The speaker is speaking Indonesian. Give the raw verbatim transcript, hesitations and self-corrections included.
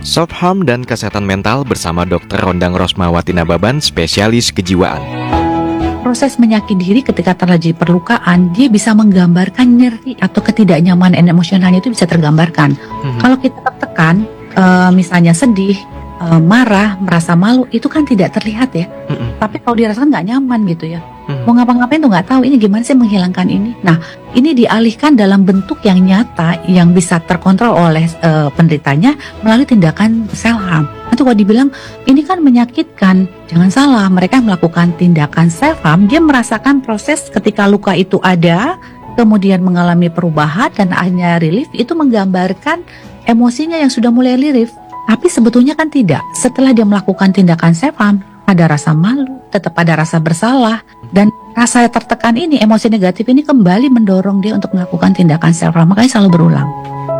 Self harm dan kesehatan mental bersama dokter Rondang Rosmawati Nababan, spesialis kejiwaan. Proses menyakiti diri ketika terjadi perlukaan, dia bisa menggambarkan nyeri atau ketidaknyamanan emosionalnya itu bisa tergambarkan. Mm-hmm. Kalau kita tertekan, uh, misalnya sedih, uh, marah, merasa malu, itu kan tidak terlihat ya. Mm-hmm. Tapi kalau dirasakan nggak nyaman gitu ya. Mm-hmm. Mau ngapa-ngapain tuh nggak tahu, ini gimana sih menghilangkan ini. Nah, ini dialihkan dalam bentuk yang nyata, yang bisa terkontrol oleh uh, penderitanya melalui tindakan self harm. Itu kalau dibilang ini kan menyakitkan, jangan salah, mereka melakukan tindakan self harm, dia merasakan proses ketika luka itu ada, kemudian mengalami perubahan dan akhirnya relief, itu menggambarkan emosinya yang sudah mulai relief. Tapi sebetulnya kan tidak. Setelah dia melakukan tindakan self harm, ada rasa malu, tetap ada rasa bersalah, dan rasa tertekan ini, emosi negatif ini kembali mendorong dia untuk melakukan tindakan self harm, makanya selalu berulang.